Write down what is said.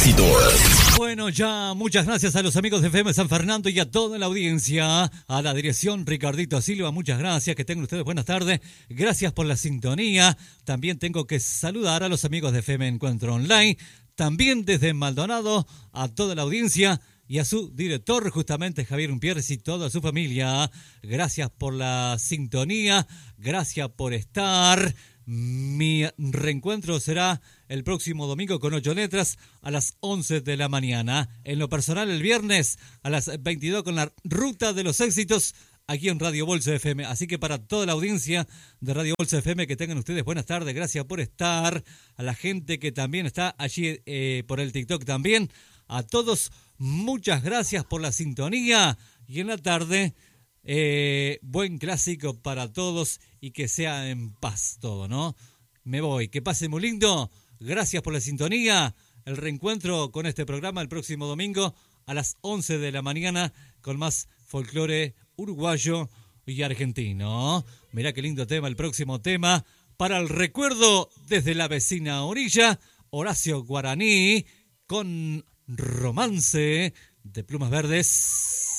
éxitos. Bueno, ya muchas gracias a los amigos de FM San Fernando y a toda la audiencia, a la dirección Ricardito Silva, muchas gracias, que tengan ustedes buenas tardes, gracias por la sintonía. También tengo que saludar a los amigos de FM Encuentro Online, también desde Maldonado, a toda la audiencia y a su director, justamente Javier Umpierres y toda su familia. Gracias por la sintonía, gracias por estar. Mi reencuentro será el próximo domingo con 8 letras a las 11 de la mañana. En lo personal, el viernes a las 22 con la Ruta de los Éxitos aquí en Radio Bolsa FM. Así que para toda la audiencia de Radio Bolsa FM, que tengan ustedes buenas tardes. Gracias por estar. A la gente que también está allí por el TikTok también. A todos, muchas gracias por la sintonía. Y en la tarde, buen clásico para todos y que sea en paz todo, ¿no? Me voy, que pase muy lindo. Gracias por la sintonía. El reencuentro con este programa el próximo domingo a las 11 de la mañana con más folclore uruguayo y argentino. Mirá qué lindo tema, el próximo tema para el recuerdo desde la vecina orilla. Horacio Guaraní con Romance de Plumas Verdes.